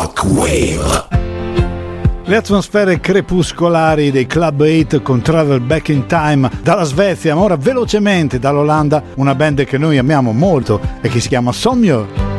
Shockwave. Le atmosfere crepuscolari dei Club 8 con Travel Back in Time dalla Svezia, ma ora velocemente dall'Olanda, una band che noi amiamo molto e che si chiama Somjör.